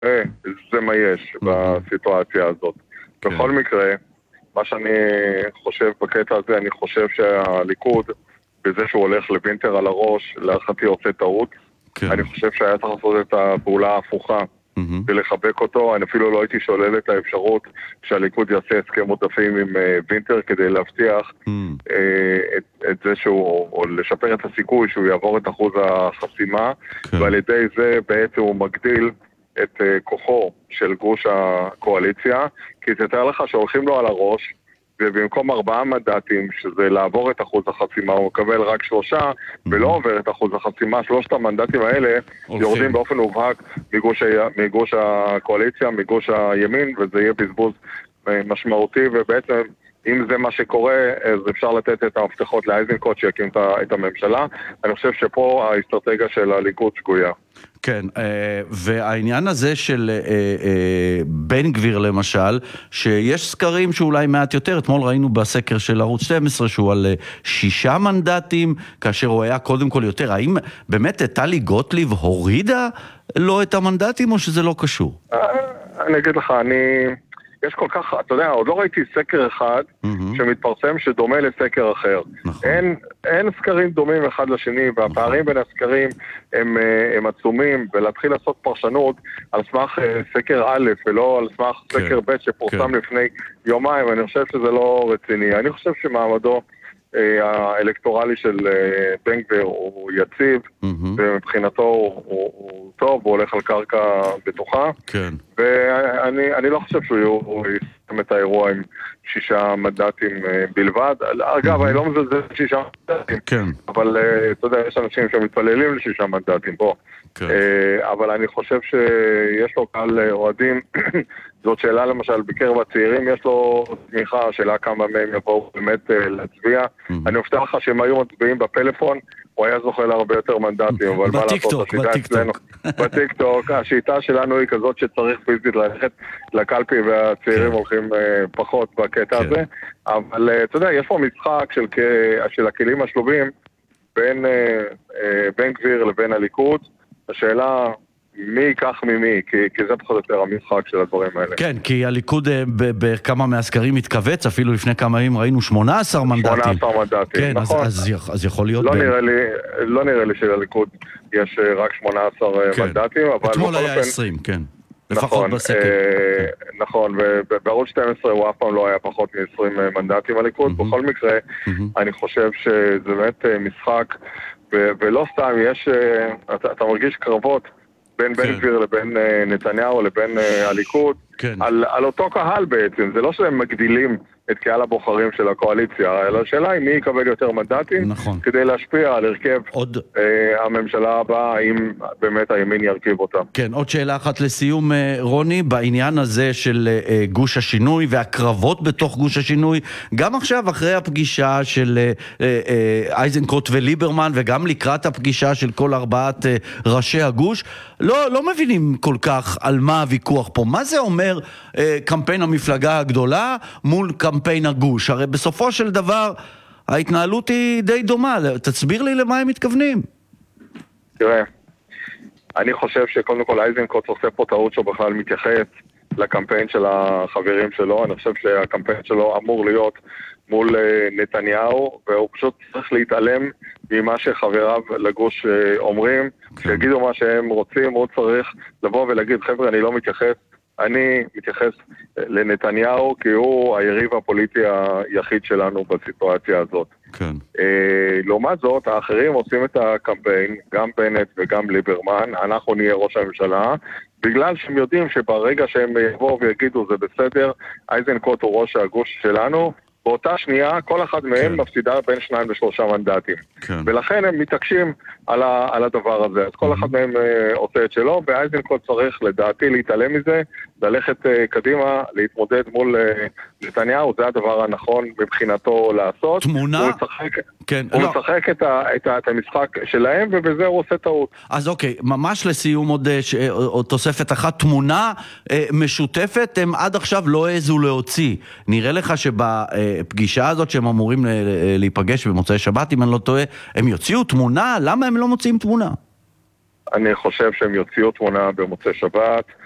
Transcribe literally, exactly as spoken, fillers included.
אה, זה מה יש בסיטואציה הזאת. בכל מקרה, מה שאני חושב בקטע הזה, אני חושב שהליכוד, בזה שהוא הולך לוינטר על הראש, להערכתי עושה טעות. אני חושב שהיה צריך לעשות את הפעולה ההפוכה ולחבק אותו. אני אפילו לא הייתי שולל את האפשרות שהליכוד יעשה הסכם עודפים עם וינטר כדי להבטיח את, את זה שהוא, או לשפר את הסיכוי שהוא יעבור את אחוז החסימה, ועל ידי זה בעצם הוא מגדיל את כוחו של גוש הקואליציה, כי תתאר לך שהולכים לו על הראש, ובמקום ארבעה מנדטים, שזה לעבור את אחוז החסימה, הוא מקבל רק שלושה, ולא עובר את אחוז החסימה. שלושת המנדטים האלה יורדים באופן מובהק מגוש, מגוש הקואליציה, מגוש הימין, וזה יהיה בזבוז משמעותי, ובעצם אם זה מה שקורה, אז אפשר לתת את המפתחות לאיזנקוט שיקים את הממשלה. אני חושב שפה האסטרטגיה של הליכוד שגויה. כן, והעניין הזה של בן גביר למשל, שיש סקרים שאולי מעט יותר, אתמול ראינו בסקר של ערוץ שתים עשרה שהוא על שישה מנדטים, כאשר הוא היה קודם כל יותר. האם באמת טלי גוטליב הורידה לו את המנדטים או שזה לא קשור? אני אגיד לך, אני... יש כל כך, אתה יודע, עוד לא ראיתי סקר אחד mm-hmm. שמתפרסם שדומה לסקר אחר. נכון. אין, אין סקרים דומים אחד לשני, והפערים נכון. בין הסקרים הם, הם עצומים, ולהתחיל לעשות פרשנות על סמך סקר א' ולא על סמך כן. סקר ב' שפורסם כן. לפני יומיים, אני חושב שזה לא רציני. אני חושב שמעמדו האלקטורלי של בן גביר הוא יציב, ומבחינתו הוא טוב, הוא הולך על קרקע בטוחה, ואני אני לא חושב שהוא יסיים את האירוע עם שישה מנדטים בלבד. אגב, אני לא מזלזל שישה מנדטים, אבל אתה יודע, יש אנשים שמתפללים לשישה מנדטים פה, אבל אני חושב שיש לו קהל אוהדים. זאת שאלה למשל, בקרב הצעירים יש לו תמיכה, שאלה כמה מהם יבואו באמת להצביע. אני מפתח לך שהם היו מצביעים בפלאפון, הוא היה זוכה להרבה יותר מנדטים, אבל מה לעשות, השיטה אצלנו, בטיקטוק, השיטה שלנו היא כזאת שצריך פיזית ללכת לקלפי, והצעירים הולכים פחות בקטע הזה, אבל אתה יודע, יש פה משחק של הכלים השלובים בין בן גביר לבין הליכוד, השאלה... מי ייקח ממי, כי, כי זה פחות יותר המשחק של הדברים האלה. כן, כי הליכוד בכמה מהסקרים מתכווץ, אפילו לפני כמה ימים ראינו שמונה עשרה מנדטים. שמונה עשרה מנדטים, כן, נכון. אז, אז, אז יכול להיות... לא, בין... נראה לי, לא נראה לי שלליכוד יש רק שמונה עשרה כן. מנדטים, אבל... אתמול היה אופן... עשרים, כן. נכון, לפחות בסקר. אה, נכון, ובערוץ שתים עשרה הוא אף פעם לא היה פחות מ-עשרים מנדטים הליכוד. Mm-hmm. בכל מקרה, mm-hmm. אני חושב שזה באמת משחק, ו- ולא סתם, יש... אתה, אתה מרגיש קרבות, בין בן גביר לבין נתניהו לבין הליכוד, על, על אותו קהל בעצם. זה לא שהם מגדילים את קהל הבוחרים של הקואליציה, אלא השאלה היא מי יקבל יותר מנדטים, נכון. כדי להשפיע על הרכב עוד... אה, הממשלה הבאה, אם באמת הימין ירכיב אותה. כן, עוד שאלה אחת לסיום, רוני, בעניין הזה של אה, גוש השינוי והקרבות בתוך גוש השינוי, גם עכשיו אחרי הפגישה של אה, אה, איזנקוט וליברמן, וגם לקראת הפגישה של כל ארבעת אה, ראשי הגוש, לא, לא מבינים כל כך על מה הוויכוח פה. מה זה אומר אה, קמפיין המפלגה הגדולה מול קמפיין הגוש? הרי בסופו של דבר ההתנהלות היא די דומה. תסביר לי למה הם מתכוונים. תראה, אני חושב שקודם כל איזנקוט עושה פה טעות שהוא בכלל מתייחס לקמפיין של החברים שלו. אני חושב שהקמפיין שלו אמור להיות מול נתניהו, והוא פשוט צריך להתעלם ממה שחבריו לגוש אומרים, שיגידו מה שהם רוצים. הוא צריך לבוא ולהגיד, חבר'ה, אני לא מתייחס, אני מתייחס לנתניהו, כי הוא היריב הפוליטי היחיד שלנו בסיטואציה הזאת. כן. לעומת זאת, האחרים עושים את הקמפיין, גם בנט וגם ליברמן, אנחנו נהיה ראש הממשלה, בגלל שהם יודעים שברגע שהם יבואו ויגידו זה בסדר, איזנקוט הוא ראש הגוש שלנו, באותה שנייה כל אחד מהם כן. מפסידה בין שניים ושלושה מנדטים. כן. ולכן הם מתעקשים על, ה, על הדבר הזה. אז כל אחד מהם אה, עושה את שלו, ואיזנקוט צריך לדעתי להתעלם מזה, ללכת אה, קדימה, להתמודד מול אה, נתניהו, זה הדבר הנכון מבחינתו לעשות. תמונה? הוא משחק, כן, הוא לא. משחק את, ה, את, ה, את המשחק שלהם, ובזה הוא עושה טעות. אז אוקיי, ממש לסיום עוד, עוד תוספת אחת, תמונה אה, משותפת, הם עד עכשיו לא העזו להוציא. נראה לך שבפגישה הזאת שהם אמורים להיפגש במוצאי שבת, אם אני לא טועה, הם יוציאו תמונה? למה הם לא מוצאים תמונה? אני חושב שהם יוציאו תמונה במוצאי שבת.